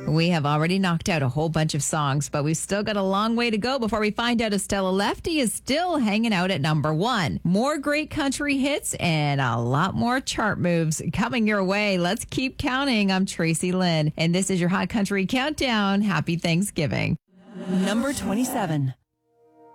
We have already knocked out a whole bunch of songs, but we've still got a long way to go before we find out if Stella Lefty is still hanging out at number one. More great country hits and a lot more chart moves coming your way. Let's keep counting. I'm Tracy Lynn, and this is your Hot Country Countdown. Happy Thanksgiving. Number 27.